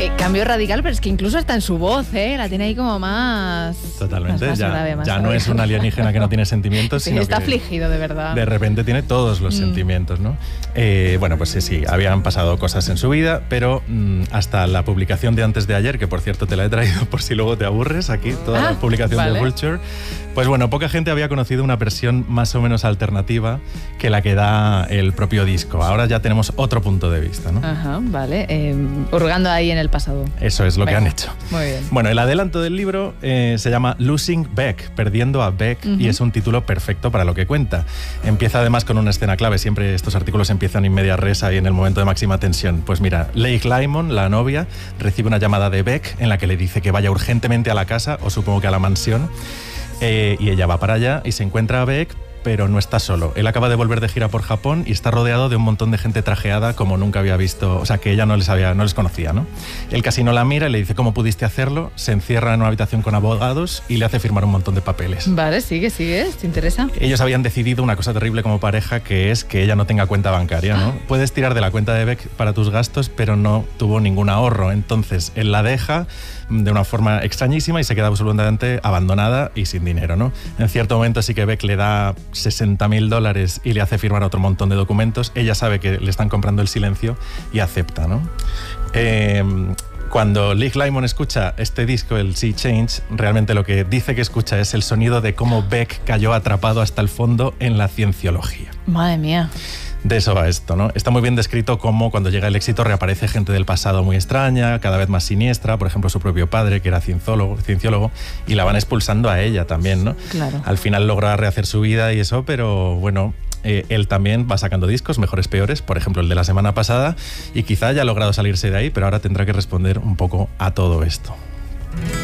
Cambio radical, pero es que incluso hasta en su voz, la tiene ahí como más... Totalmente, más ya grave. No es un alienígena que no tiene sentimientos, sino está que afligido, de verdad. De repente tiene todos los sentimientos, ¿no? Bueno, pues sí, habían pasado cosas en su vida, pero hasta la publicación de antes de ayer, que por cierto te la he traído por si luego te aburres aquí, toda la publicación de Vulture, pues bueno, poca gente había conocido una versión más o menos alternativa que la que da el propio disco. Ahora ya tenemos otro punto de vista, ¿no? Ajá, vale. Hurgando ahí en el pasado. Eso es lo que han hecho. Muy bien. Bueno, el adelanto del libro se llama Losing Beck, perdiendo a Beck, y es un título perfecto para lo que cuenta. Empieza además con una escena clave. Siempre estos artículos empiezan in media res y en el momento de máxima tensión. Pues mira, Leigh Lymon, la novia, recibe una llamada de Beck en la que le dice que vaya urgentemente a la casa, o supongo que a la mansión, y ella va para allá y se encuentra a Beck, pero no está solo. Él acaba de volver de gira por Japón y está rodeado de un montón de gente trajeada como nunca había visto, o sea, que ella no les conocía, ¿no? Él casi no la mira y le dice, ¿cómo pudiste hacerlo? Se encierra en una habitación con abogados y le hace firmar un montón de papeles. Vale, sigue, ¿te interesa? Ellos habían decidido una cosa terrible como pareja, que es que ella no tenga cuenta bancaria, ¿no? Puedes tirar de la cuenta de Beck para tus gastos, pero no tuvo ningún ahorro. Entonces, él la deja de una forma extrañísima y se queda absolutamente abandonada y sin dinero, ¿no? En cierto momento sí que Beck le da $60,000 y le hace firmar otro montón de documentos. Ella sabe que le están comprando el silencio y acepta, ¿no? Cuando Leigh Lymon escucha este disco, el Sea Change, realmente lo que dice que escucha es el sonido de cómo Beck cayó atrapado hasta el fondo en la cienciología. Madre mía. De eso va esto, ¿no? Está muy bien descrito cómo cuando llega el éxito reaparece gente del pasado muy extraña, cada vez más siniestra, por ejemplo su propio padre, que era cienciólogo, y la van expulsando a ella también, ¿no? Claro. Al final logra rehacer su vida y eso, pero bueno, él también va sacando discos, mejores, peores, por ejemplo el de la semana pasada, y quizá haya logrado salirse de ahí, pero ahora tendrá que responder un poco a todo esto.